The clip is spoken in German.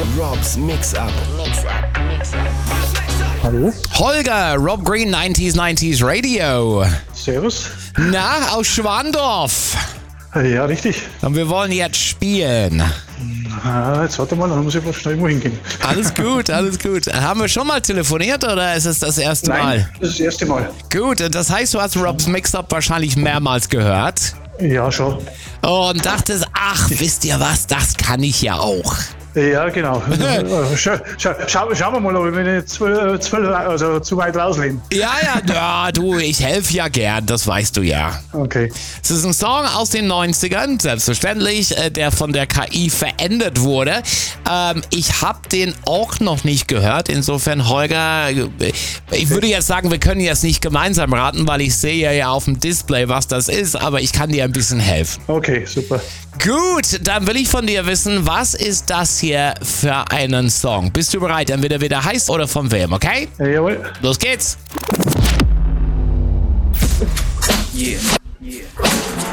Rob's Mix-Up. Hallo? Holger, Rob Green, 90s Radio. Servus. Na, aus Schwandorf. Ja, richtig. Und wir wollen jetzt spielen. Jetzt warte mal, dann muss ich schnell irgendwo hingehen. Alles gut, alles gut. Haben wir schon mal telefoniert oder ist es das erste Mal? Nein, das ist das erste Mal. Gut, das heißt, du hast Rob's Mix-Up wahrscheinlich mehrmals gehört Ja, schon. und dachtest, ach, wisst ihr was, das kann ich ja auch. Ja, genau. Schauen wir mal, ob ich mich nicht zu weit rauslehne. Ja, du, ich helfe ja gern, das weißt du ja. Okay. Es ist ein Song aus den 90ern, selbstverständlich, der von der KI verändert wurde. Ich habe den auch noch nicht gehört, insofern, Holger, ich würde jetzt sagen, wir können jetzt nicht gemeinsam raten, weil ich sehe ja auf dem Display, was das ist, aber ich kann dir ein bisschen helfen. Okay, super. Gut, dann will ich von dir wissen, was ist das hier für einen Song? Bist du bereit? Entweder wieder heiß oder von wem, okay? Jawohl. Los geht's!